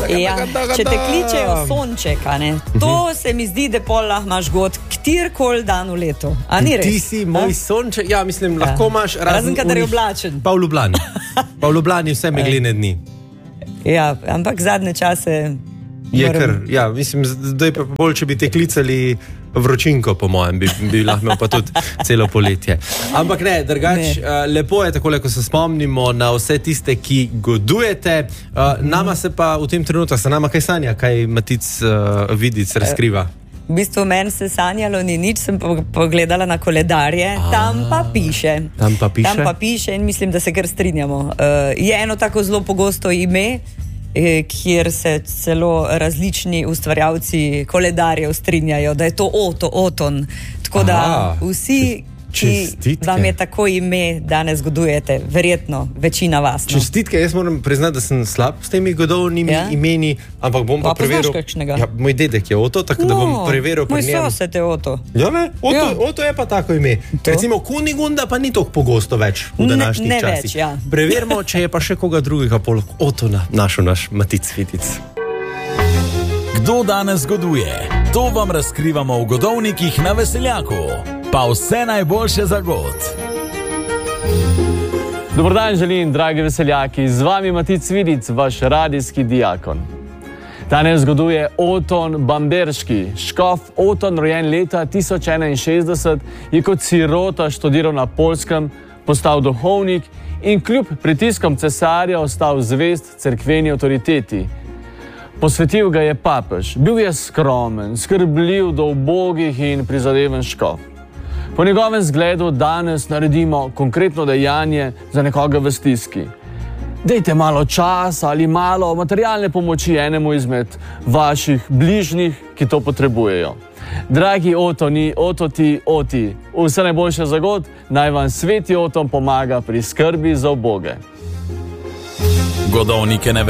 Če te kličejo Sonček, to se mi zdi, da pol lahko imaš god kjerkoli dan v letu. A ni res? Ti si moj Sonček, ja, mislim, lahko imaš razen kadar je oblačen. Pa v Ljubljani. Pa v Ljubljani vse meglene dni. Ja, ampak zadnje čase... Je kar, ja, mislim, zdaj pa bolj, če bi te klicali vročinko, po mojem, bi lahko imel pa tudi celo poletje. Ampak ne, drugač, lepo je takole, ko se spomnimo na vse tiste, ki godujete. Nama se pa v tem trenutku, se nama kaj sanja, kaj Matic Vidic razkriva? V bistvu meni se sanjalo ni nič, sem pogledala na koledarje, tam pa piše. Tam pa piše in mislim, da se kar strinjamo. Je eno tako zelo pogosto ime, kjer se celo različni ustvarjalci koledarjev strinjajo, da je to Oton. Tako da vsi, ki vam je tako ime, danes godujete, verjetno večina vas. No? Čestitke, jaz moram priznati, da sem slab s temi godovnimi imeni, ampak bom pa preveril. Ja, moj dedek je Oto, tako da bom preveril pri njem. Moj sosed je Oto. Ja, ne? Oto je pa tako ime. Recimo Kunigunda pa ni toliko pogosto več v današnjih časih. Več, ja. Preverimo, če je pa še koga drugega poleg Otona našel naš Matic Vidic. Kdo danes goduje? To vam razkrivamo v godovnikih na Veseljaku. Pa vse najboljše za god. Dober dan želim, dragi veseljaki, z vami Matic Vidic, vaš radijski diakon. Danes goduje Oton Bamberški. Škof Oton, rojen leta 1061, je kot sirota študiral na Poljskem, postal duhovnik in kljub pritiskom cesarja ostal zvest cerkveni avtoriteti. Posvetil ga je papež, bil je skromen, skrbljiv do ubogih in prizadeven škof. Po njegovem zgledu danes naredimo konkretno dejanje za nekoga v stiski. Dejte malo časa ali malo materialne pomoči enemu izmed vaših bližnjih, ki to potrebujejo. Dragi Oti, vse najboljše za god, naj vam sveti Oton pomaga pri skrbi za uboge. Godovnike ne